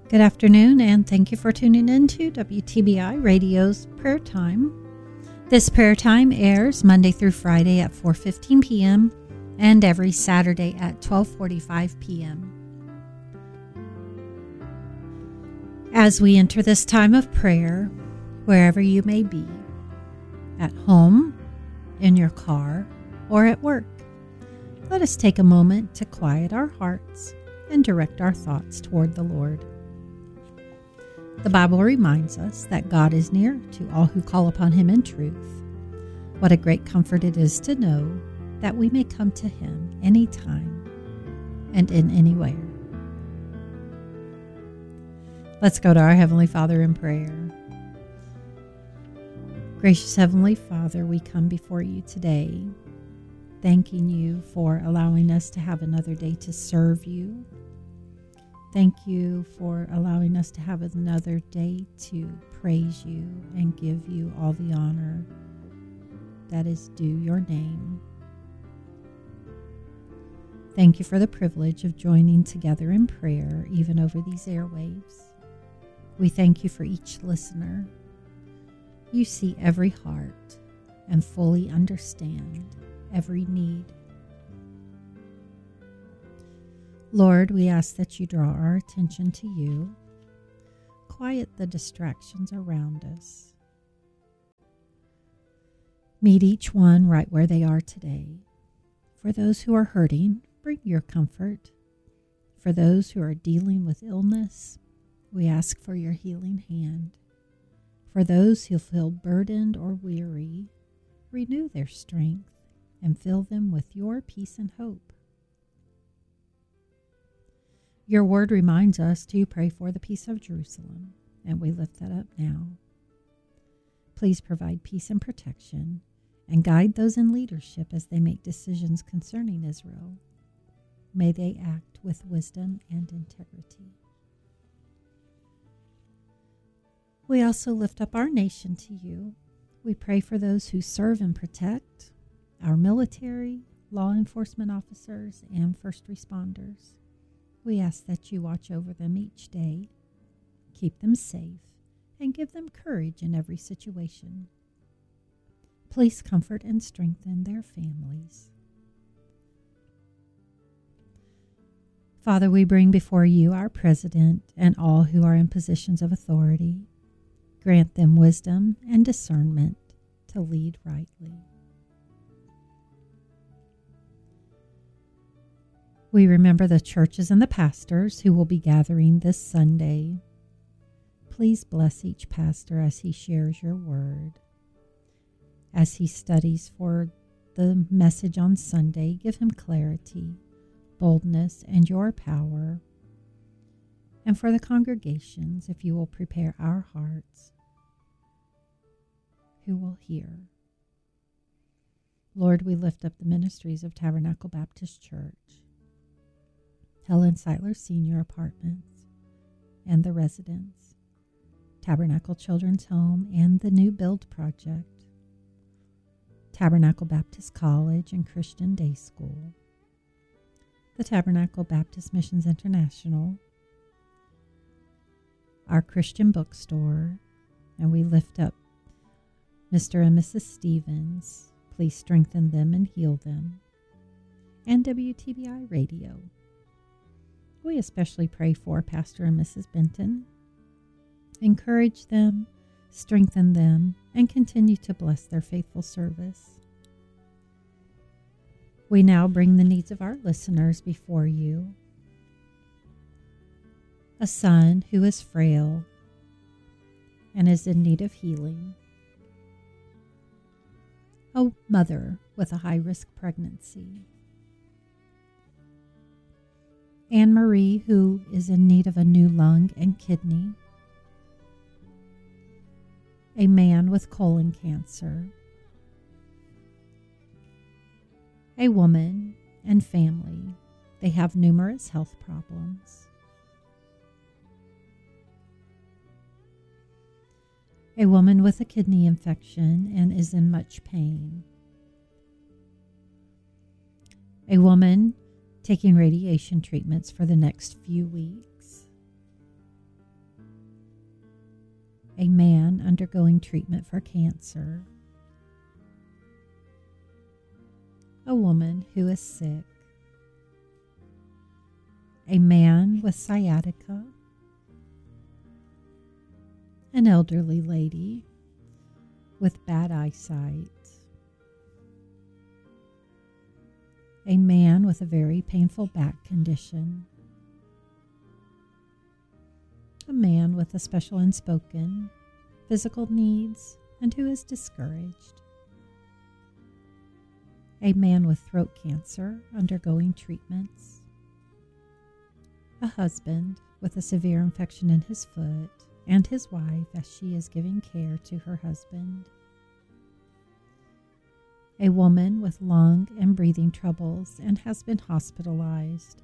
Good afternoon, and thank you for tuning in to WTBI Radio's Prayer Time. This prayer time airs Monday through Friday at 4:15 p.m. and every Saturday at 12:45 p.m. As we enter this time of prayer, wherever you may be, at home, in your car, or at work, let us take a moment to quiet our hearts and direct our thoughts toward the Lord. The Bible reminds us that God is near to all who call upon Him in truth. What a great comfort it is to know that we may come to Him anytime and in anywhere. Let's go to our Heavenly Father in prayer. Gracious Heavenly Father, we come before you today, thanking you for allowing us to have another day to serve you. Thank you for allowing us to have another day to praise you and give you all the honor that is due your name. Thank you for the privilege of joining together in prayer, even over these airwaves. We thank you for each listener. You see every heart and fully understand every need. Lord, we ask that you draw our attention to you. Quiet the distractions around us. Meet each one right where they are today. For those who are hurting, bring your comfort. For those who are dealing with illness, we ask for your healing hand. For those who feel burdened or weary, renew their strength and fill them with your peace and hope. Your word reminds us to pray for the peace of Jerusalem, and we lift that up now. Please provide peace and protection, and guide those in leadership as they make decisions concerning Israel. May they act with wisdom and integrity. We also lift up our nation to you. We pray for those who serve and protect, our military, law enforcement officers, and first responders. We ask that you watch over them each day, keep them safe, and give them courage in every situation. Please comfort and strengthen their families. Father, we bring before you our president and all who are in positions of authority. Grant them wisdom and discernment to lead rightly. We remember the churches and the pastors who will be gathering this Sunday. Please bless each pastor as he shares your word. As he studies for the message on Sunday, give him clarity, boldness, and your power. And for the congregations, if you will prepare our hearts, who will hear. Lord, we lift up the ministries of Tabernacle Baptist Church, Helen Seitler Senior Apartments, and the residents, Tabernacle Children's Home and the New Build Project, Tabernacle Baptist College and Christian Day School, the Tabernacle Baptist Missions International, our Christian bookstore, and we lift up Mr. and Mrs. Stevens. Please strengthen them and heal them, and WTBI Radio. We especially pray for Pastor and Mrs. Benton. Encourage them, strengthen them, and continue to bless their faithful service. We now bring the needs of our listeners before you. A son who is frail and is in need of healing. A mother with a high-risk pregnancy. Anne Marie, who is in need of a new lung and kidney. A man with colon cancer. A woman and family. They have numerous health problems. A woman with a kidney infection and is in much pain. A woman taking radiation treatments for the next few weeks. a man undergoing treatment for cancer, a woman who is sick, a man with sciatica, an elderly lady with bad eyesight, a man with a very painful back condition, a man with a special unspoken physical needs and who is discouraged, a man with throat cancer undergoing treatments, a husband with a severe infection in his foot, and his wife as she is giving care to her husband, a woman with lung and breathing troubles and has been hospitalized,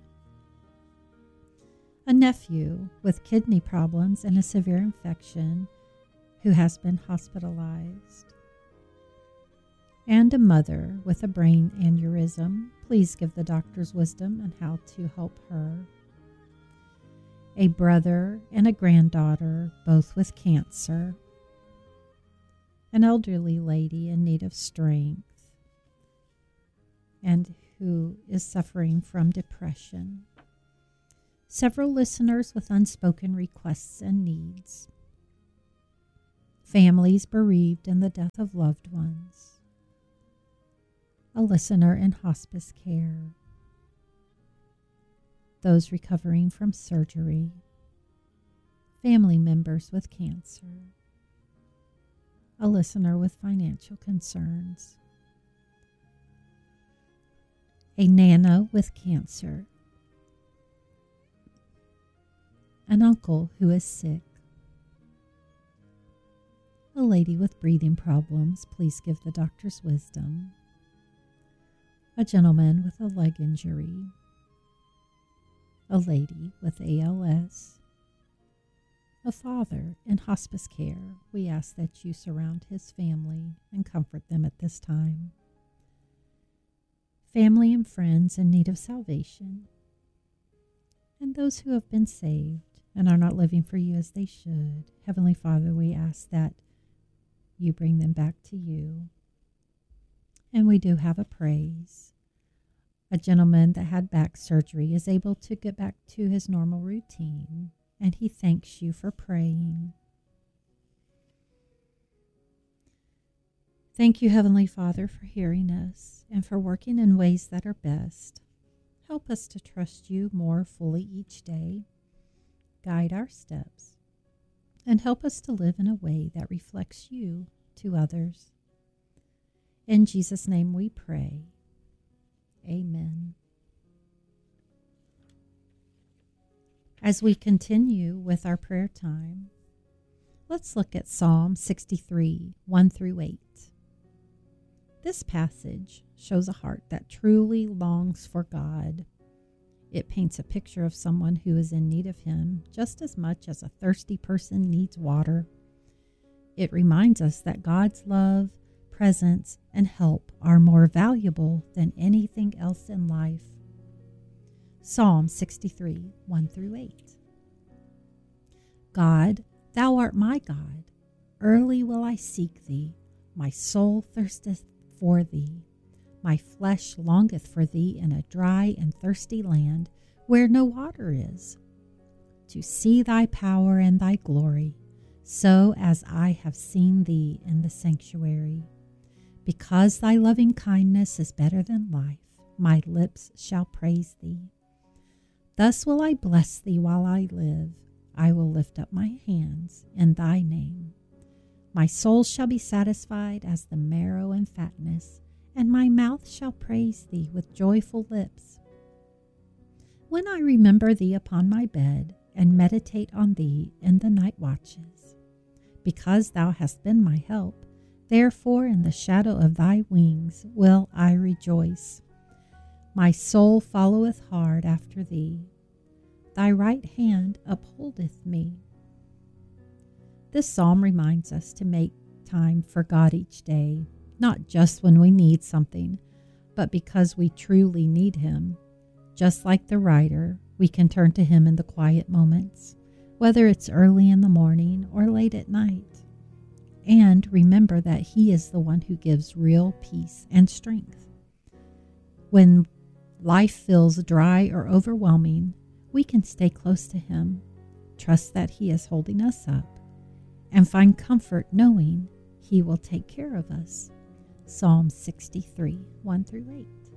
a nephew with kidney problems and a severe infection who has been hospitalized, and a mother with a brain aneurysm. Please give the doctors wisdom on how to help her. A brother and a granddaughter, both with cancer, an elderly lady in need of strength, and who is suffering from depression. Several listeners with unspoken requests and needs. Families bereaved in the death of loved ones. A listener in hospice care. Those recovering from surgery. Family members with cancer. A listener with financial concerns. A nana with cancer. An uncle who is sick. A lady with breathing problems. Please give the doctors wisdom. A gentleman with a leg injury. A lady with ALS. A father in hospice care. We ask that you surround his family and comfort them at this time. Family and friends in need of salvation. And those who have been saved and are not living for you as they should. Heavenly Father, we ask that you bring them back to you. And we do have a praise. A gentleman that had back surgery is able to get back to his normal routine, and he thanks you for praying. Thank you, Heavenly Father, for hearing us and for working in ways that are best. Help us to trust you more fully each day. Guide our steps and help us to live in a way that reflects you to others. In Jesus' name we pray. Amen. As we continue with our prayer time, let's look at Psalm 63, 1-8. This passage shows a heart that truly longs for God. It paints a picture of someone who is in need of Him just as much as a thirsty person needs water. It reminds us that God's love, presence, and help are more valuable than anything else in life. Psalm 63, 1-8. God, thou art my God. Early will I seek thee. My soul thirsteth for thee. My flesh longeth for thee in a dry and thirsty land where no water is, to see thy power and thy glory, so as I have seen thee in the sanctuary. Because thy loving kindness is better than life, my lips shall praise thee. Thus will I bless thee while I live. I will lift up my hands in thy name. My soul shall be satisfied as the marrow and fatness, and my mouth shall praise thee with joyful lips. When I remember thee upon my bed, and meditate on thee in the night watches. Because thou hast been my help, therefore in the shadow of thy wings will I rejoice. My soul followeth hard after thee. Thy right hand upholdeth me. This psalm reminds us to make time for God each day, not just when we need something, but because we truly need Him. Just like the writer, we can turn to Him in the quiet moments, whether it's early in the morning or late at night. And remember that He is the one who gives real peace and strength. When life feels dry or overwhelming, we can stay close to Him, trust that He is holding us up, and find comfort knowing He will take care of us. Psalm 63, 1 through 8.